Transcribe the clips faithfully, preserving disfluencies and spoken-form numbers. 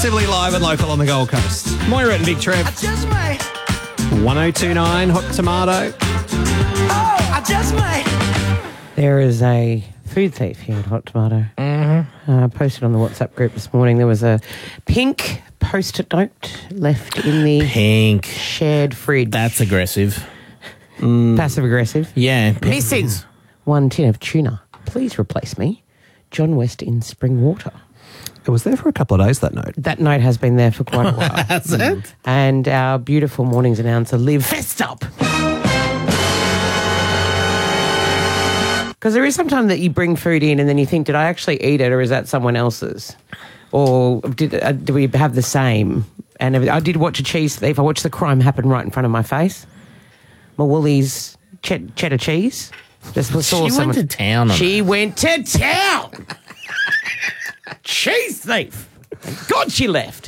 exclusively live and local on the Gold Coast. Moira and Big Trev. I just might. one oh two point nine Hot Tomato. Oh, I just might. There is a food thief here at Hot Tomato. Mm-hmm. Uh, posted on the WhatsApp group this morning. There was a pink post-it note left in the Pink. shared fridge. That's aggressive. Passive-aggressive. Yeah. Missing one tin of tuna. Please replace me. John West in Springwater. It was there for a couple of days, that note. That note has been there for quite a while. That's it. And our beautiful mornings announcer, Liv Festup. Because there is sometimes that you bring food in and then you think, did I actually eat it or is that someone else's? Or did uh, do we have the same? And I did watch a cheese thief. I watched the crime happen right in front of my face. My Woolies ch- cheddar cheese. Just saw She someone. went to town on She went to town. Cheese thief. Thank God she left.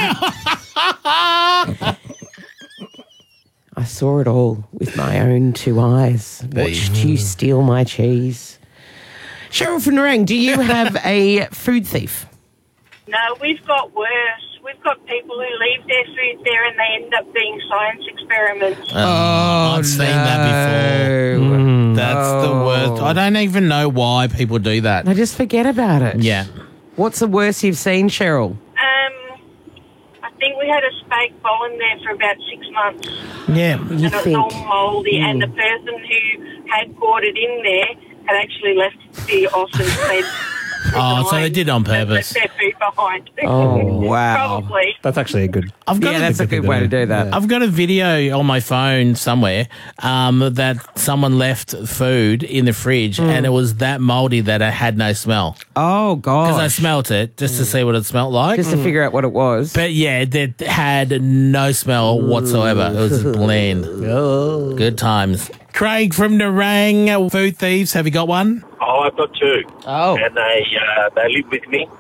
I saw it all with my own two eyes. Watched you steal my cheese. Cheryl from Nerang, do you have a food thief? No, we've got worse. We've got people who leave their food there and they end up being science experiments. Oh, I've seen that before. no. That's the worst. I don't even know why people do that. I just forget about it. Yeah. What's the worst you've seen, Cheryl? Um, I think we had a spake bowl in there for about six months. Yeah. You and it was think? all mouldy, and the person who had brought it in there had actually left the awesome bed. Oh, so they did on purpose. Left their food behind. Oh, wow. Probably. That's actually a good... I've got Yeah, a, that's a good way to do that. I've got a video on my phone somewhere um, that someone left food in the fridge and it was that mouldy that it had no smell. Oh, Because I God. smelt it just to see what it smelled like. Just to figure out what it was. But yeah, it had no smell whatsoever. It was bland. Good times. Craig from Nerang, food thieves. Have you got one? Oh, I've got two. Oh. And they uh, they live with me.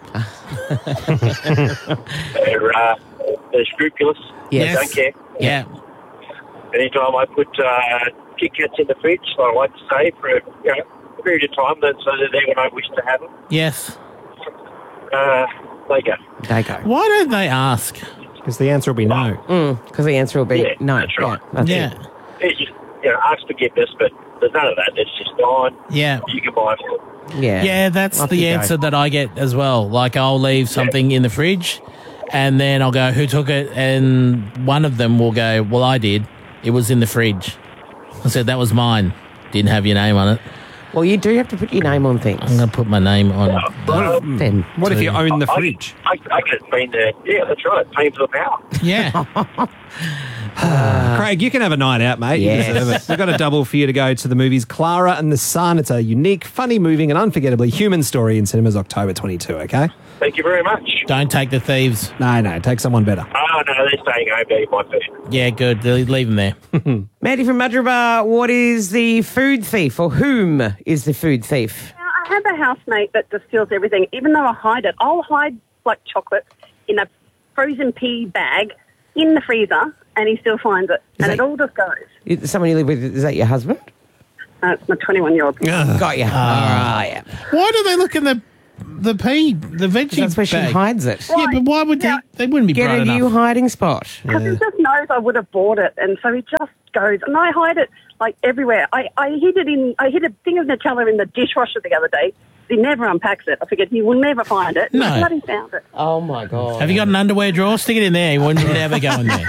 they're, uh, they're scrupulous. Yes. They don't care. Yeah. Anytime I put uh, Kit Kats in the fridge, I like to say, for a you know, period of time, that so they're there when I wish to have them, Yes. uh, they go. They go. Why don't they ask? Because the answer will be no. Because the answer will be Yeah, no. that's right. Yeah, that's Yeah. it. It's just, you know, ask forgiveness, but there's none of that. It's just gone. Yeah. You can buy it. Yeah. Yeah, that's Off the you go. answer that I get as well. Like, I'll leave something in the fridge and then I'll go, who took it? And one of them will go, well, I did. It was in the fridge. I said, that was mine. Didn't have your name on it. Well, you do have to put your name on things. I'm going to put my name on. Um, Then. What if you own the I- fridge? I, I get it been there. Yeah, that's right. Paying for the power. Yeah. Craig, you can have a night out, mate. You Yes. deserve it. We've got a double for you to go to the movies Clara and the Sun. It's a unique, funny, moving and unforgettably human story in cinemas October twenty-second, okay? Thank you very much. Don't take the thieves. No, no, take someone better. Oh, no, they're staying home to eat my food. Yeah, good. Leave them there. Maddie from Madraba, what is the food thief or whom is the food thief? I have a housemate that just steals everything. Even though I hide it, I'll hide like chocolate in a frozen pea bag in the freezer, and he still finds it, and that- it all just goes. Is someone you live with, is that your husband? Uh, it's my twenty-one-year-old. Got you. All right. yeah. Why do they look in the the pea, the veggie That's where she bag? hides it. Yeah, but why would Yeah. they? They wouldn't be Get bright a enough. new hiding spot. Because he just knows I would have bought it, and so he just goes. And I hide it like everywhere. I, I hid it in. I hid a thing of Nutella in the dishwasher the other day. He never unpacks it. I figured he will never find it. No. But bloody found it. Oh, my God. Have you got an underwear drawer? Stick it in there. He would never go in there.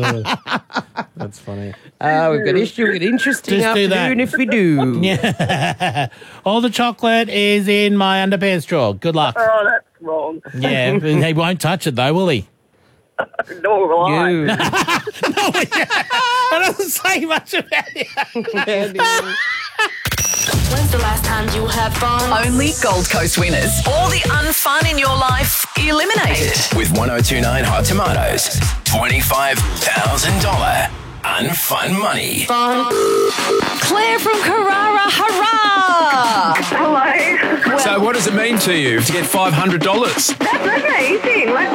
That's funny. Uh, we've got issue with interesting Just do that. afternoon if we do. Yeah. All the chocolate is in my underpants drawer. Good luck. Oh, that's wrong. Yeah, he won't touch it though, will he? Nor will I. You. That doesn't say much about it. When's the last time you had fun? Only Gold Coast winners. All the unfun in your life eliminated. With one oh two point nine Hot Tomatoes, twenty-five thousand dollars unfun money. Fun. Claire from Carrara, hurrah! Hello. So what does it mean to you to get five hundred dollars? That's amazing. Like when I entered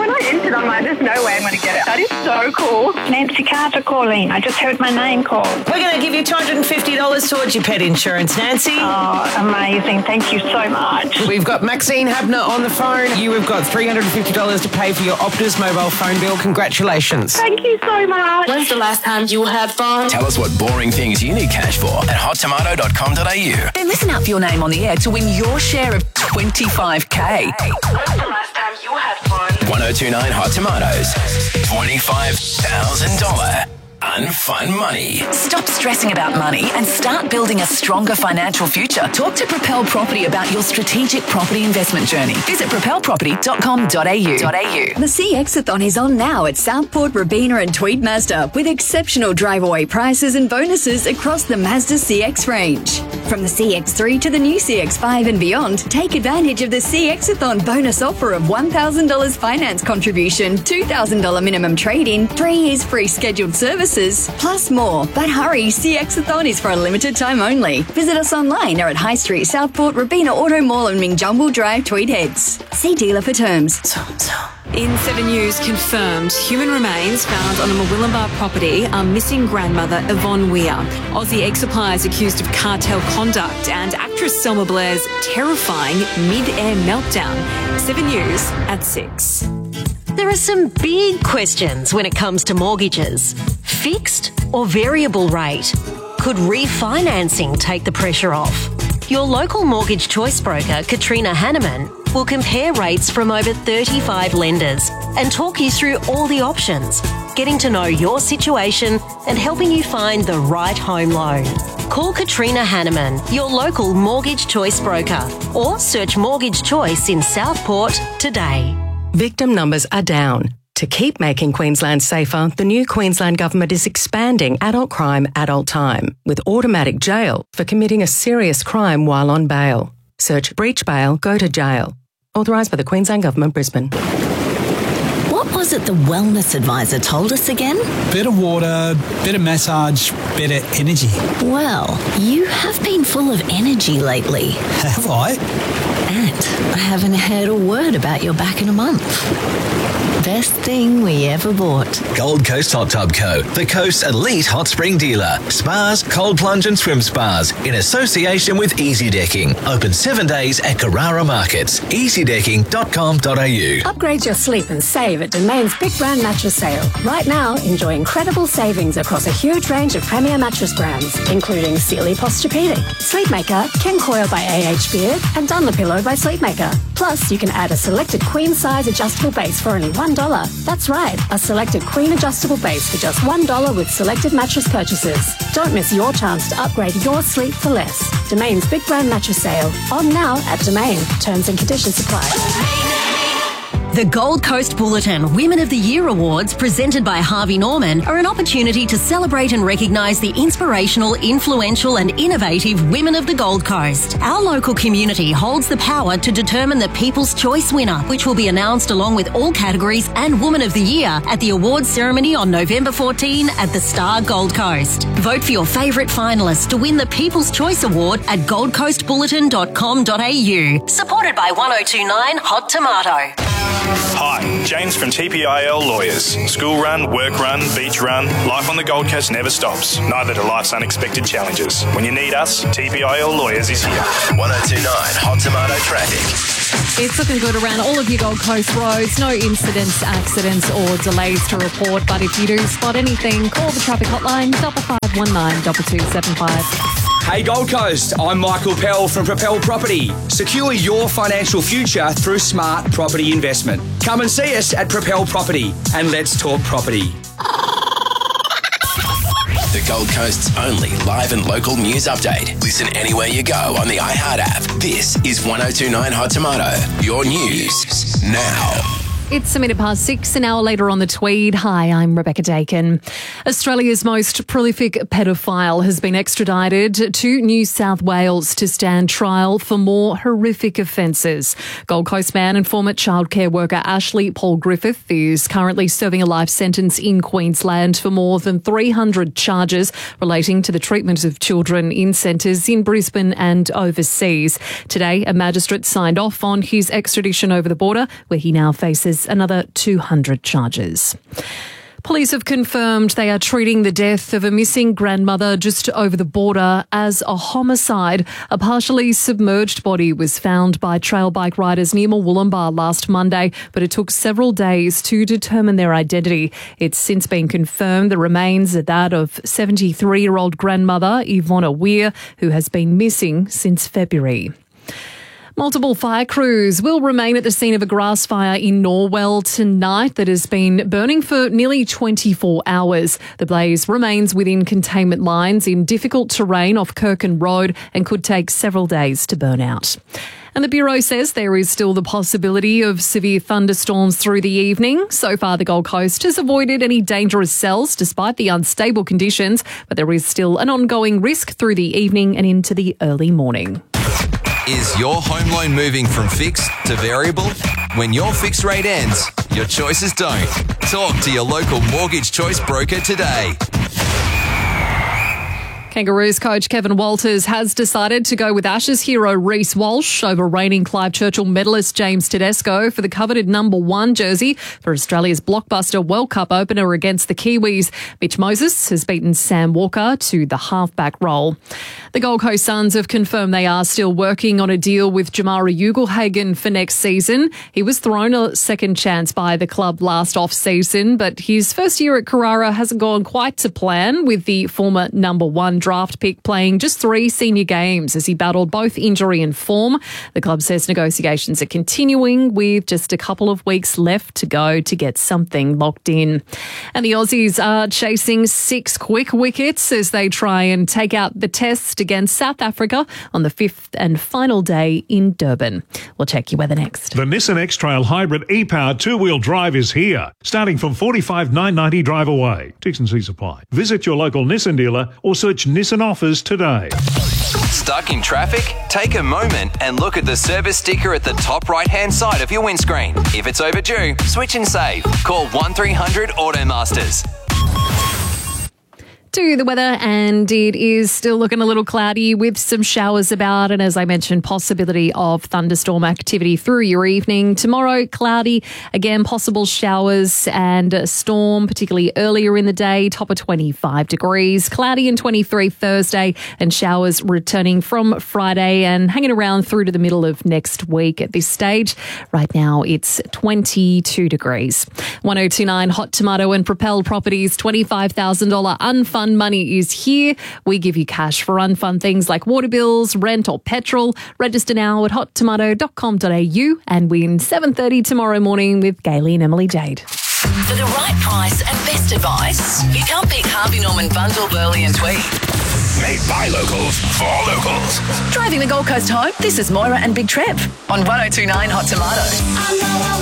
because I'm like, there's no way I'm going to get it. That is so cool. Nancy Carter calling. I just heard my name called. We're going to give you two hundred fifty dollars towards your pet insurance, Nancy. Oh, amazing. Thank you so much. We've got Maxine Habner on the phone. You have got three hundred fifty dollars to pay for your Optus mobile phone bill. Congratulations. Thank you so much. When's the last time you had fun? Tell us what boring things you need cash for at hot tomato dot com dot a u. Then listen out for your name on the air to win your share of twenty-five K. When's the last time you had fun? one oh two nine Hot Tomatoes. twenty-five thousand dollars unfun money. Stop stressing about money and start building a stronger financial future. Talk to Propel Property about your strategic property investment journey. Visit propel property dot com dot a u. The C X-a-thon is on now at Southport, Robina and Tweed Mazda with exceptional drive-away prices and bonuses across the Mazda C X range. From the C X three to the new C X five and beyond, take advantage of the C X-a-thon bonus offer of one thousand dollars finance contribution, two thousand dollars minimum trade-in, three years free scheduled services, plus more. But hurry, C X-a-thon is for a limited time only. Visit us online or at High Street, Southport, Robina Auto Mall and Mingjumble Drive, Tweed Heads. See dealer for terms. So, so. In seven News confirmed, human remains found on a Murwillumbah property are missing grandmother Yvonne Weir. Aussie egg suppliers accused of cartel conduct and actress Selma Blair's terrifying mid-air meltdown. seven News at six. There are some big questions when it comes to mortgages. Fixed or variable rate? Could refinancing take the pressure off? Your local mortgage choice broker, Katrina Hanneman, will compare rates from over thirty-five lenders and talk you through all the options, getting to know your situation and helping you find the right home loan. Call Katrina Hanneman, your local mortgage choice broker, or search Mortgage Choice in Southport today. Victim numbers are down. To keep making Queensland safer, the new Queensland Government is expanding adult crime, adult time, with automatic jail for committing a serious crime while on bail. Search breach bail, go to jail. Authorised by the Queensland Government, Brisbane. What was it the wellness advisor told us again? Better water, better massage, better energy. Well, you have been full of energy lately. Have I? And I haven't heard a word about your back in a month. Best thing we ever bought. Gold Coast Hot Tub Co., the coast's elite hot spring dealer. Spas, cold plunge and swim spas in association with Easy Decking. Open seven days at Carrara Markets. easy decking dot com dot a u. Upgrade your sleep and save at Domain's Big Brand Mattress Sale. Right now, enjoy incredible savings across a huge range of premier mattress brands, including Sealy Posturepedic, Sleepmaker, Ken Coil by A H Beard, and Dunlopillow by Sleepmaker. Plus, you can add a selected queen-size adjustable base for only one dollar. That's right, a selected queen adjustable base for just one dollar with selected mattress purchases. Don't miss your chance to upgrade your sleep for less. Domain's Big Brand Mattress Sale. On now at Domain. Terms and conditions apply. The Gold Coast Bulletin Women of the Year Awards, presented by Harvey Norman, are an opportunity to celebrate and recognise the inspirational, influential and innovative women of the Gold Coast. Our local community holds the power to determine the People's Choice winner, which will be announced along with all categories and Woman of the Year at the awards ceremony on November fourteenth at the Star Gold Coast. Vote for your favourite finalists to win the People's Choice Award at gold coast bulletin dot com dot a u. Supported by one oh two nine Hot Tomato. Hi, James from T P I L Lawyers. School run, work run, beach run, life on the Gold Coast never stops. Neither do life's unexpected challenges. When you need us, T P I L Lawyers is here. one oh two nine Hot Tomato Traffic. It's looking good around all of your Gold Coast roads. No incidents, accidents or delays to report. But if you do spot anything, call the traffic hotline, double five one nine, double two seven five. Hey Gold Coast, I'm Michael Pell from Propel Property. Secure your financial future through smart property investment. Come and see us at Propel Property and let's talk property. The Gold Coast's only live and local news update. Listen anywhere you go on the iHeart app. This is one oh two nine Hot Tomato. Your news now. It's a minute past six, an hour later on the Tweed. Hi, I'm Rebecca Dakin. Australia's most prolific pedophile has been extradited to New South Wales to stand trial for more horrific offences. Gold Coast man and former childcare worker Ashley Paul Griffith is currently serving a life sentence in Queensland for more than three hundred charges relating to the treatment of children in centres in Brisbane and overseas. Today, a magistrate signed off on his extradition over the border, where he now faces faces another two hundred charges. Police have confirmed they are treating the death of a missing grandmother just over the border as a homicide. A partially submerged body was found by trail bike riders near Murwillumbah last Monday, but it took several days to determine their identity. It's since been confirmed the remains are that of seventy-three-year-old grandmother Ivona Weir, who has been missing since February. Multiple fire crews will remain at the scene of a grass fire in Norwell tonight that has been burning for nearly twenty-four hours. The blaze remains within containment lines in difficult terrain off Kirkin Road and could take several days to burn out. And the Bureau says there is still the possibility of severe thunderstorms through the evening. So far, the Gold Coast has avoided any dangerous cells despite the unstable conditions, but there is still an ongoing risk through the evening and into the early morning. Is your home loan moving from fixed to variable? When your fixed rate ends, your choices don't. Talk to your local Mortgage Choice broker today. Kangaroos coach Kevin Walters has decided to go with Ashes hero Reece Walsh over reigning Clive Churchill medalist James Tedesco for the coveted number one jersey for Australia's blockbuster World Cup opener against the Kiwis. Mitch Moses has beaten Sam Walker to the halfback role. The Gold Coast Suns have confirmed they are still working on a deal with Jamara Ugelhagen for next season. He was thrown a second chance by the club last off-season, but his first year at Carrara hasn't gone quite to plan, with the former number one draft pick playing just three senior games as he battled both injury and form. The club says negotiations are continuing with just a couple of weeks left to go to get something locked in. And the Aussies are chasing six quick wickets as they try and take out the test against South Africa on the fifth and final day in Durban. We'll check your weather next. The Nissan X-Trail Hybrid e-powered two-wheel drive is here, starting from forty-five thousand nine hundred ninety drive away. T's and C's apply. Visit your local Nissan dealer or search Nissan offers today. Stuck in traffic? Take a moment and look at the service sticker at the top right-hand side of your windscreen. If it's overdue, switch and save. Call one three hundred Automasters. To the weather, and it is still looking a little cloudy with some showers about, and as I mentioned, possibility of thunderstorm activity through your evening. Tomorrow, cloudy, again, possible showers and a storm, particularly earlier in the day, top of twenty-five degrees. Cloudy and twenty-three Thursday, and showers returning from Friday and hanging around through to the middle of next week at this stage. Right now, it's twenty-two degrees. one oh two point nine Hot Tomato and Propel Properties twenty-five thousand dollars unfunded Fun money is here. We give you cash for unfun things like water bills, rent or petrol. Register now at hot tomato dot com dot a u and win seven thirty tomorrow morning with Gailey and Emily Jade. For the right price and best advice, you can't pick Harvey Norman, Bunzel, Burley and Tweed. Made by locals, for locals. Driving the Gold Coast home, this is Moira and Big Trev on one oh two point nine Hot Tomato. We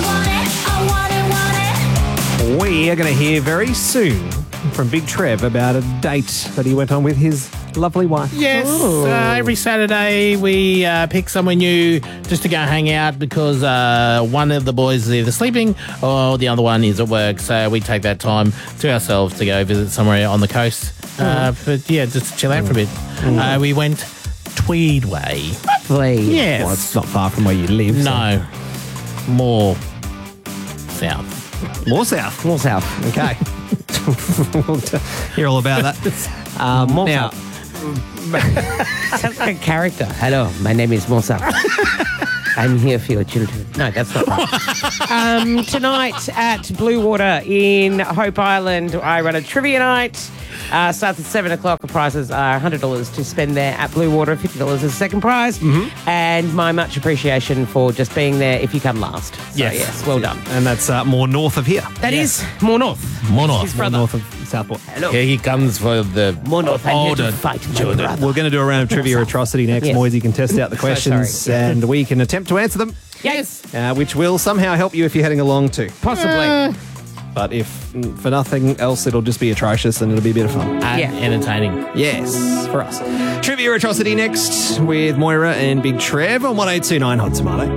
are going to hear very soon from Big Trev about a date that he went on with his lovely wife. Yes, uh, every Saturday we uh, pick somewhere new just to go hang out because uh, one of the boys is either sleeping or the other one is at work. So we take that time to ourselves to go visit somewhere on the coast. Uh, but yeah, just to chill out for a bit. Uh, we went Tweed Way. Tweed? Yes. Well, it's not far from where you live. No. So. More south. More south? More south. Okay. We'll hear all about that. Um, More now, sounds like a character. Hello, my name is Mosa. I'm here for your children. No, that's not right. um, tonight at Blue Water in Hope Island, I run a trivia night. Uh, starts at seven o'clock. The prizes are one hundred dollars to spend there at Blue Water, fifty dollars as a second prize. Mm-hmm. And my much appreciation for just being there if you come last. So, yes. yes, well done. And that's uh, more north of here. That yes. is more north. More north. His More brother. north of Southport. Hello. Here he comes for the More north. I'm here to older fight my children. brother. We're going to do a round of trivia atrocity next. Yes. Moisey can test out the So questions sorry. and we can attempt to answer them, Yes. uh, which will somehow help you if you're heading along too. Possibly. Uh, But if for nothing else, it'll just be atrocious and it'll be a bit of fun. and Yeah. entertaining. Yes, for us. Trivia atrocity next with Moira and Big Trev on one oh two point nine Hot Tomato.